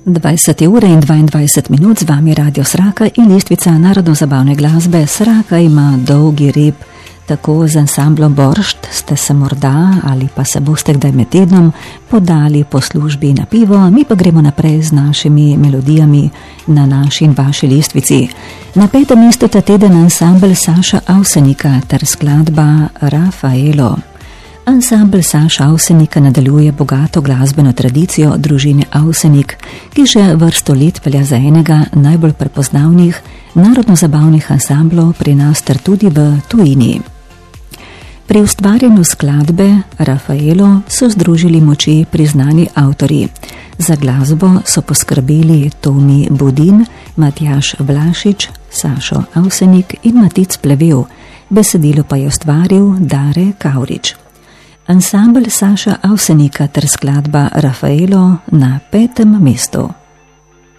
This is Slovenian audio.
20 ure in 22 minut, z vami Radio Sraka in listvica narodno-zabavne glasbe. Sraka ima dolgi rep, tako z ansamblom Boršt ste se morda ali pa se boste kdaj med tednom podali po službi na pivo, mi pa gremo naprej z našimi melodijami na naši in vaši listvici. Na 5. mestu ta teden ansambl Saša Avsenika ter skladba Rafaelo. Ansambl Saša Avsenika nadaljuje bogato glasbeno tradicijo družine Avsenik, ki že vrsto let velja za enega najbolj prepoznavnih narodno-zabavnih ansamblov pri nas ter tudi v tujini. Pri ustvarjanju skladbe Rafaelo so združili moči priznani avtorji. Za glasbo so poskrbeli Tomi Budin, Matjaž Vlašič, Sašo Avsenik in Matic Plevel, besedilo pa je ustvaril Dare Kavrič. Ansambl Saša Avsenika ter skladba Rafaelo na 5. mestu.